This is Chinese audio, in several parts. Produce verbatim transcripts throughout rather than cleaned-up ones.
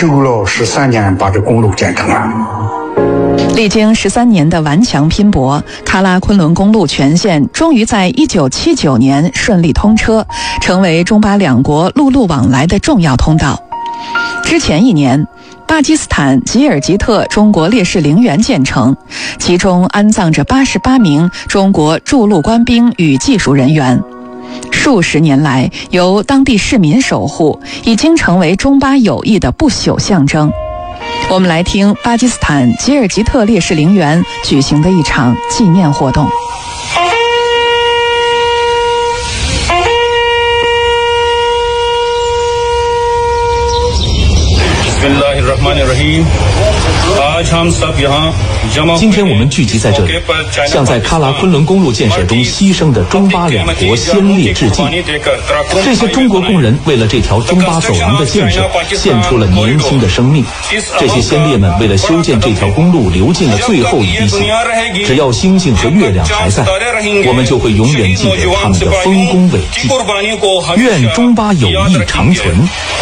修了十三年把这公路建成了。 历经十三年的顽强拼搏，喀拉昆仑公路全线终于在一九七九年顺利通车，成为中巴两国陆路往来的重要通道。之前一年，巴基斯坦吉尔吉特中国烈士陵园建成，其中安葬着八十八名中国驻陆官兵与技术人员。数十年来，由当地市民守护，已经成为中巴友谊的不朽象征。我们来听巴基斯坦吉尔吉特烈士陵园举行的一场纪念活动。 今天我们聚集在这里，向在喀拉昆仑公路建设中牺牲的中巴两国先烈致敬。这些中国工人为了这条中巴走廊的建设，献出了年轻的生命。这些先烈们为了修建这条公路，流尽了最后一滴血。只要星星和月亮还在，我们就会永远记得他们的丰功伟绩。愿中巴友谊长存。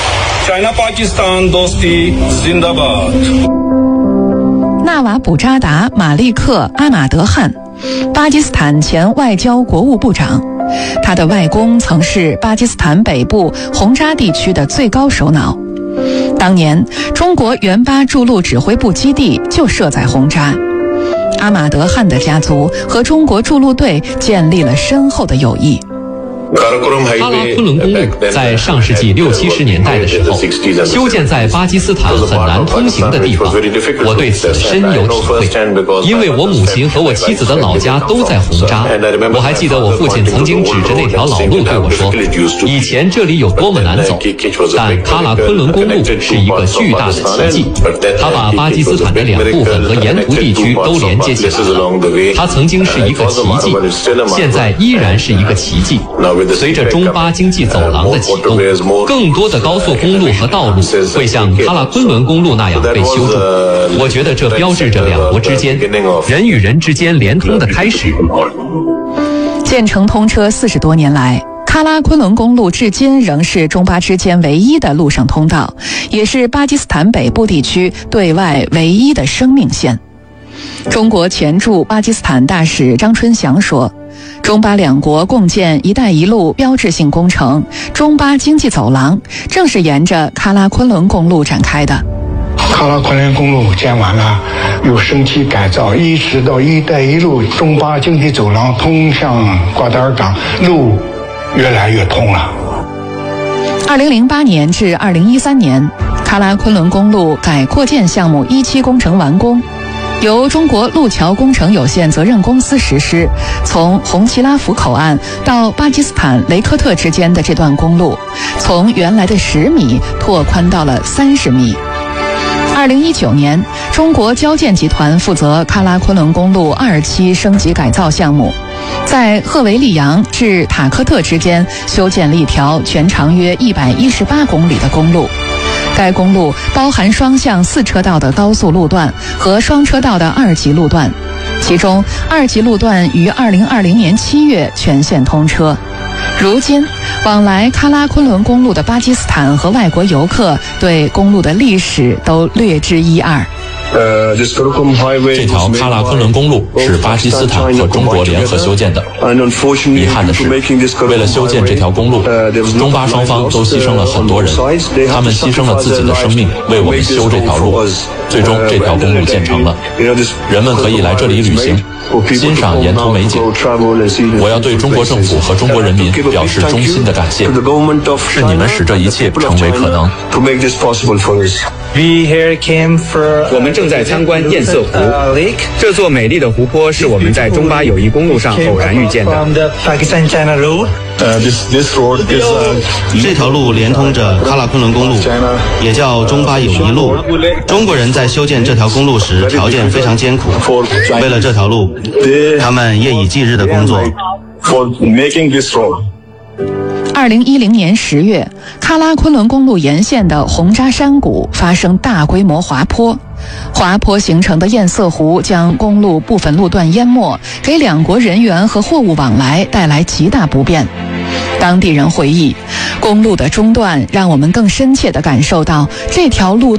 纳瓦卜扎达·马利克·阿马德汗，巴基斯坦前外交国务部长。他的外公曾是巴基斯坦北部洪扎地区的最高首脑。当年，中国援巴驻陆指挥部基地就设在洪扎。阿马德汗的家族和中国驻陆队建立了深厚的友谊。 喀拉昆仑公路在上世纪六七十年代的时候修建在巴基斯坦很难通行的地方，我对此深有体会，因为我母亲和我妻子的老家都在洪扎。我还记得我父亲曾经指着那条老路对我说，以前这里有多么难走，但喀拉昆仑公路是一个巨大的奇迹，它把巴基斯坦的两部分和沿途地区都连接起来了。它曾经是一个奇迹，现在依然是一个奇迹。随着中巴经济走廊的启动，更多的高速公路和道路会像喀拉昆仑公路那样被修筑。我觉得这标志着两国之间人与人之间连通的开始。 建成通车四十多年来，喀拉昆仑公路至今仍是中巴之间唯一的陆上通道，也是巴基斯坦北部地区对外唯一的生命线。中国前驻巴基斯坦大使张春祥说，中巴两国共建“一带一路”标志性工程中巴经济走廊，正是沿着喀拉昆仑公路展开的。 喀拉昆仑公路建完了，又升级改造，一直到“一带一路”中巴经济走廊通向瓜达尔港，路越来越通了。 二零零八年至二零一三年，喀拉昆仑公路改扩建项目一期工程完工。由中国路桥工程有限责任公司实施，从红旗拉福口岸到巴基斯坦雷科特之间的这段公路，从原来的十米拓宽到了三十米。二零一九年，中国交建集团负责喀拉昆仑公路二期升级改造项目，在赫维利扬至塔克特之间修建了一条全长约一百一十八公里的公路。该公路包含双向四车道的高速路段和双车道的二级路段，其中二级路段于二零二零年七月全线通车。如今，往来喀拉昆仑公路的巴基斯坦和外国游客对公路的历史都略知一二。 这条喀拉昆仑公路是巴基斯坦和中国联合修建的。遗憾的是，为了修建这条公路，中巴双方都牺牲了很多人，他们牺牲了自己的生命，为我们修这条路。最终，这条公路建成了，人们可以来这里旅行，欣赏沿途美景。我要对中国政府和中国人民表示衷心的感谢，是你们使这一切成为可能。 我们正在参观堰塞湖，这座美丽的湖泊是我们在中巴友谊公路上偶然遇见的。 这条路连通着喀拉昆仑公路，也叫中巴友谊路。中国人在修建这条公路时条件非常艰苦，为了这条路，他们夜以继日的工作。 二零一零年十月，喀拉昆仑公路沿线的洪扎山谷发生大规模滑坡，滑坡形成的堰塞湖将公路部分路段淹没，给两国人员和货物往来带来极大不便。当地人回忆，公路的中断让我们更深切地感受到这条路